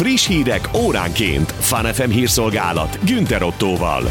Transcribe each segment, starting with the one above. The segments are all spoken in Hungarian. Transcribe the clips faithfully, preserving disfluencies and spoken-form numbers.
Friss hírek óránként. Fun ef em hírszolgálat Günther Ottóval.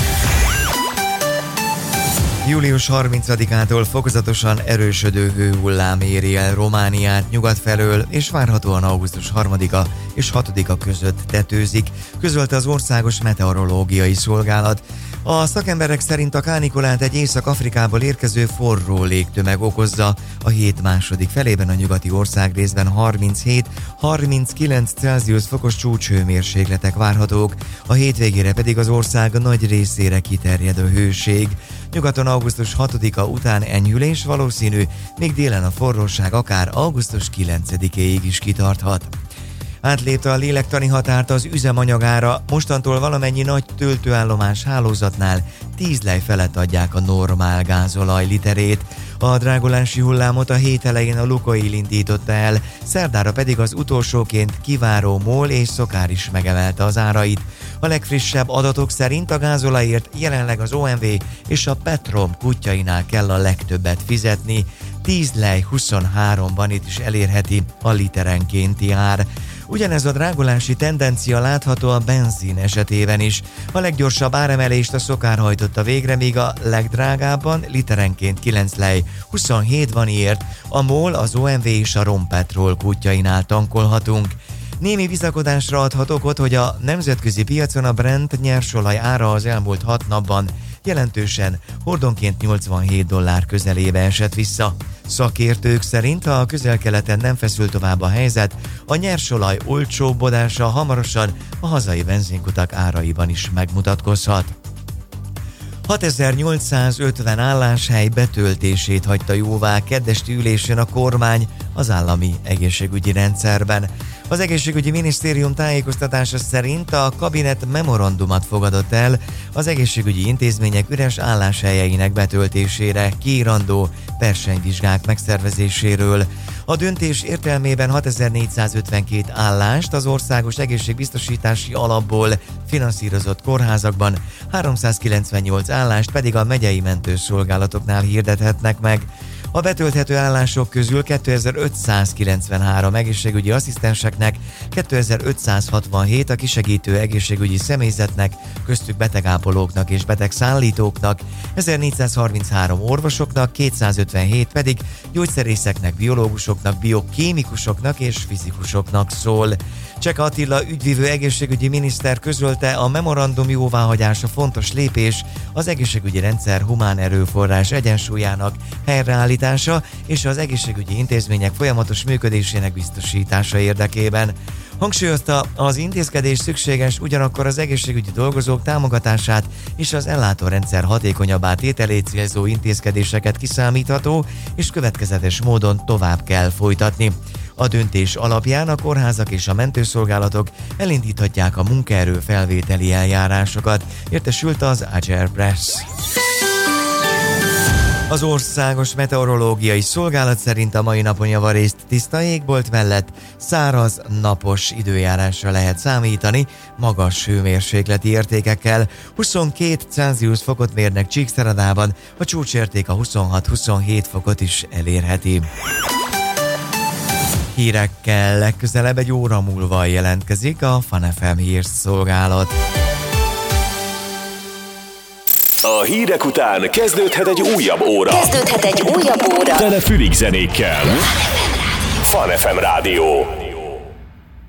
július harmincadikától fokozatosan erősödő hőhullám éri el Romániát nyugat felől, és várhatóan augusztus harmadika és hatodika között tetőzik, közölte az Országos Meteorológiai Szolgálat. A szakemberek szerint a kánikulát egy Észak-Afrikából érkező forró légtömeg okozza. A hét második felében a nyugati országrészben harminchét-harminckilenc Celsius fokos csúcshőmérsékletek várhatók, a hétvégére pedig az ország nagy részére kiterjed a hőség. Nyugaton augusztus hatodika után enyhülés valószínű, míg délen a forróság akár augusztus kilencedikéig is kitarthat. Átlépte a lélektani határt az üzemanyagára, mostantól valamennyi nagy töltőállomás hálózatnál tíz lej felett adják a normál gázolaj literét. A drágulási hullámot a hét elején a Lukoil indította el, szerdára pedig az utolsóként kiváró MOL és Szokár is megemelte az árait. A legfrissebb adatok szerint a gázolajért jelenleg az o em vé és a Petrom kutyáinál kell a legtöbbet fizetni, tíz lej huszonháromban itt is elérheti a literenkénti ár. Ugyanez a drágulási tendencia látható a benzin esetében is. A leggyorsabb áremelést a Szokár hajtotta végre, míg a legdrágábban literenként kilenc lej huszonhét van ért, a MOL, az o em vé és a Rompetrol kutyáinál tankolhatunk. Némi bizakodásra adhat okot, hogy a nemzetközi piacon a Brent nyersolaj ára az elmúlt hat napban jelentősen hordonként nyolcvanhét dollár közelébe esett vissza. Szakértők szerint, ha a Közel-Keleten nem feszül tovább a helyzet, a nyersolaj olcsóbbodása hamarosan a hazai benzinkutak áraiban is megmutatkozhat. hatezer-nyolcszázötven álláshely betöltését hagyta jóvá keddesti ülésén a kormány az állami egészségügyi rendszerben. Az egészségügyi minisztérium tájékoztatása szerint a kabinet memorandumot fogadott el az egészségügyi intézmények üres álláshelyeinek betöltésére, kiírandó versenyvizsgák megszervezéséről. A döntés értelmében hatezer-négyszázötvenkét állást az Országos Egészségbiztosítási Alapból finanszírozott kórházakban, háromszázkilencvennyolc állást pedig a megyei mentőszolgálatoknál hirdethetnek meg. A betölthető állások közül kétezer-ötszázkilencvenhárom egészségügyi asszisztenseknek, kétezer-ötszázhatvanhét a kisegítő egészségügyi személyzetnek, köztük betegápolóknak és betegszállítóknak, ezernégyszázharminchárom orvosoknak, kétszázötvenhét pedig gyógyszerészeknek, biológusoknak, biokémikusoknak és fizikusoknak szól. Csek Attila ügyvivő egészségügyi miniszter közölte, a memorandum jóváhagyása fontos lépés az egészségügyi rendszer humán erőforrás egyensúlyának helyreállítása és az egészségügyi intézmények folyamatos működésének biztosítása érdekében. Hangsúlyozta, az intézkedés szükséges, ugyanakkor az egészségügyi dolgozók támogatását és az ellátórendszer hatékonyabbá tételét célzó intézkedéseket kiszámítható és következetes módon tovább kell folytatni. A döntés alapján a kórházak és a mentőszolgálatok elindíthatják a munkaerő felvételi eljárásokat, értesült az Agile Press. Az Országos Meteorológiai Szolgálat szerint a mai napon javarészt tiszta égbolt mellett száraz, napos időjárásra lehet számítani, magas hőmérsékleti értékekkel. huszonkét Celsius fokot mérnek Csíkszeredában, a csúcsérték a huszonhat-huszonhét fokot is elérheti. Hírekkel legközelebb egy óra múlva jelentkezik a Fun ef em hírszolgálat. A hírek után kezdődhet egy újabb óra. Kezdődhet egy újabb óra. Tele fülig zenékkel. Fun ef em Rádió.